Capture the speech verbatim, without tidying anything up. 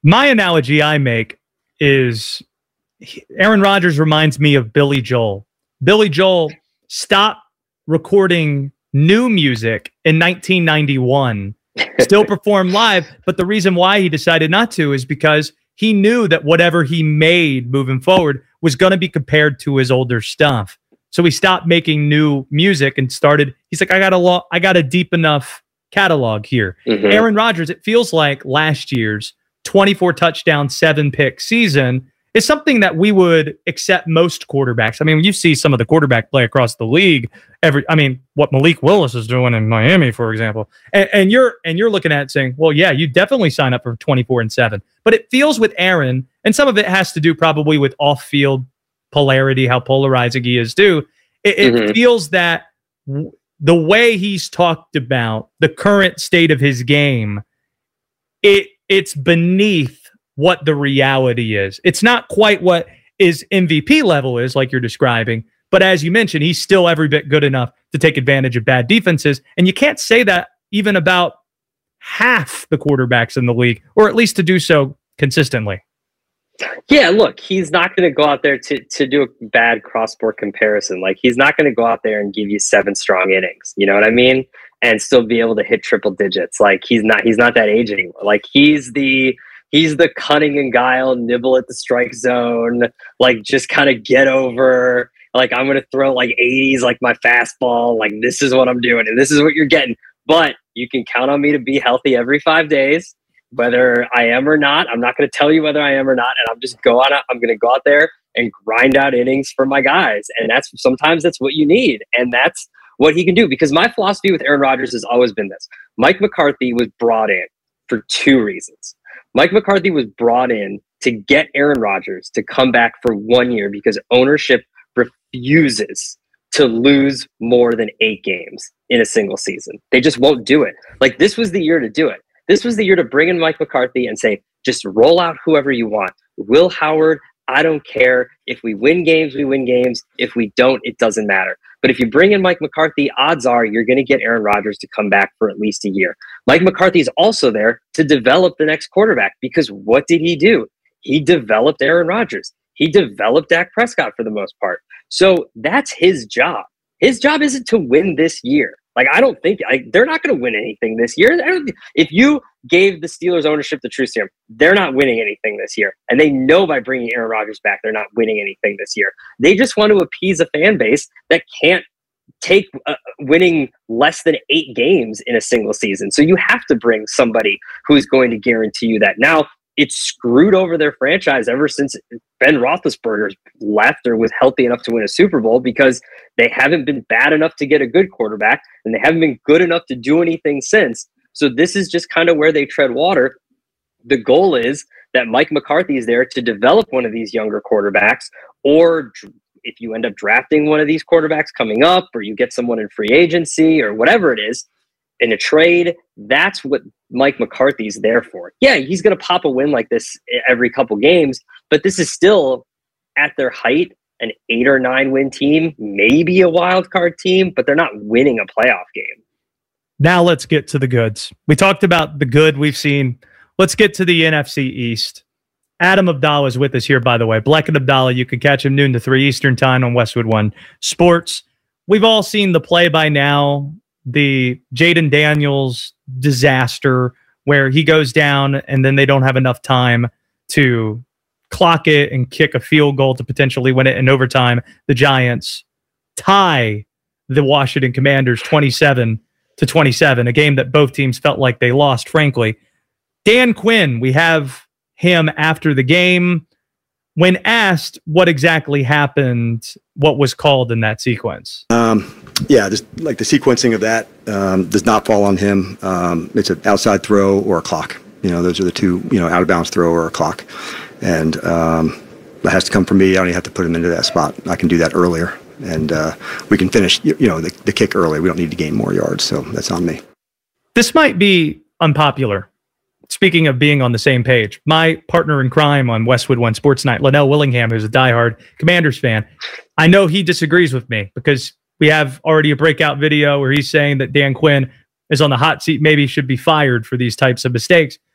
My analogy I make is Aaron Rodgers reminds me of Billy Joel. Billy Joel stopped recording new music in nineteen ninety-one, still performed live, but the reason why he decided not to is because he knew that whatever he made moving forward was going to be compared to his older stuff. So he stopped making new music and started, he's like, I got a lo- I got a deep enough catalog here. Mm-hmm. Aaron Rodgers, it feels like last year's twenty-four touchdown, seven pick season is something that we would accept most quarterbacks. I mean, when you see some of the quarterback play across the league, every, I mean, what Malik Willis is doing in Miami, for example, and, and you're and you're looking at it saying, well, yeah, you definitely sign up for twenty-four and seven. But it feels with Aaron, and some of it has to do probably with off-field polarity, how polarizing he is too. It, it mm-hmm. feels that w- the way he's talked about the current state of his game, it it's beneath what the reality is. It's not quite what his M V P level is, like you're describing, but as you mentioned, he's still every bit good enough to take advantage of bad defenses, and you can't say that even about half the quarterbacks in the league, or at least to do so consistently. Yeah, look, he's not going to go out there to to do a bad cross-sport comparison. Like, he's not going to go out there and give you seven strong innings, you know what I mean? And still be able to hit triple digits. Like, he's not he's not that age anymore. Like, he's the He's the cunning and guile, nibble at the strike zone, like just kind of get over, like I'm going to throw like eighties, like my fastball, like this is what I'm doing and this is what you're getting. But you can count on me to be healthy every five days, whether I am or not. I'm not going to tell you whether I am or not. And I'm just go on, I'm going to go out there and grind out innings for my guys. And that's sometimes that's what you need. And that's what he can do, because my philosophy with Aaron Rodgers has always been this. Mike McCarthy was brought in for two reasons. Mike McCarthy was brought in to get Aaron Rodgers to come back for one year because ownership refuses to lose more than eight games in a single season. They just won't do it. Like, this was the year to do it. This was the year to bring in Mike McCarthy and say, just roll out whoever you want. Will Howard, I don't care. If we win games, we win games. If we don't, it doesn't matter. But if you bring in Mike McCarthy, odds are you're going to get Aaron Rodgers to come back for at least a year. Mike McCarthy is also there to develop the next quarterback, because what did he do? He developed Aaron Rodgers. He developed Dak Prescott for the most part. So that's his job. His job isn't to win this year. Like, I don't think like, they're not going to win anything this year. I don't, if you gave the Steelers ownership the true serum, they're not winning anything this year. And they know by bringing Aaron Rodgers back, they're not winning anything this year. They just want to appease a fan base that can't take uh, winning less than eight games in a single season. So you have to bring somebody who's going to guarantee you that. Now, it's screwed over their franchise ever since Ben Roethlisberger left or was healthy enough to win a Super Bowl, because they haven't been bad enough to get a good quarterback, and they haven't been good enough to do anything since. So this is just kind of where they tread water. The goal is that Mike McCarthy is there to develop one of these younger quarterbacks, or if you end up drafting one of these quarterbacks coming up, or you get someone in free agency or whatever it is, in a trade, that's what Mike McCarthy's there for. Yeah, he's going to pop a win like this every couple games, but this is still, at their height, an eight or nine win team, maybe a wild card team, but they're not winning a playoff game. Now let's get to the goods. We talked about the good we've seen. Let's get to the N F C East. Adam Abdallah is with us here, by the way. Black and Abdallah, you can catch him noon to three Eastern time on Westwood One Sports. We've all seen the play by now, the Jaden Daniels disaster, where he goes down and then they don't have enough time to clock it and kick a field goal to potentially win it in overtime. The Giants tie the Washington Commanders twenty-seven to twenty-seven, a game that both teams felt like they lost, frankly. Dan Quinn, we have him after the game. When asked what exactly happened, what was called in that sequence? Um, yeah, just like the sequencing of that um, does not fall on him. Um, it's an outside throw or a clock. You know, those are the two, you know, out of bounds throw or a clock. And um, that has to come from me. I don't even have to put him into that spot. I can do that earlier. And uh, we can finish, you know, the, the kick early. We don't need to gain more yards. So that's on me. This might be unpopular. Speaking of being on the same page, my partner in crime on Westwood One Sports Night, Linnell Willingham, who's a diehard Commanders fan, I know he disagrees with me because we have already a breakout video where he's saying that Dan Quinn is on the hot seat, maybe should be fired for these types of mistakes.